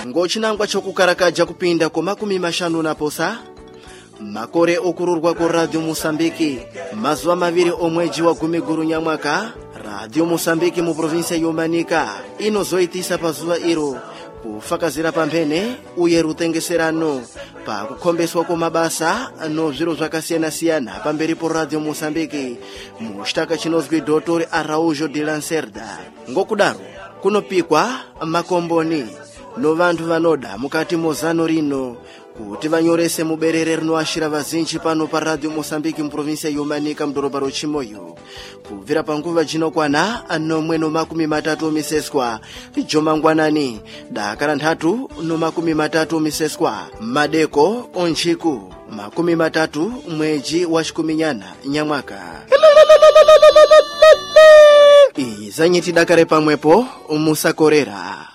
ngochinangwa chokukarakaja kupinda kwa makumi mashanu na posa makore okururwa kwa Radio Mosambiki mazuwa maviri omweji wa gumiguru nyamwaka Radio Mosambiki mu provinsia yomanika inozoitisa pazuwa iro kufakazira pamphene uye rutengeserano pa kukhombeswa kwa mabasa no zviro zvakasiyana-siyana pamberi po Radio Mosambiki mu chitaka chinozwi Dr. Araújo de Lacerda. Ngokudaro kunopikwa makomboni no vantu vanoda mukati mozano rino kuti vanyorese muberere rinoashira vazinji pano pa Radio Mosambiki mu provinsia yomanika mdoroba rochimoyo kubvira panguva jinokwana nomwe no makumi matatu miseswa jomangwanani dakara nthatu no makumi matatu miseswa madeko onchiku makumi matatu mweji wa chikuminyana nyamwaka. Izanyiti dakare pamwepo musakorera.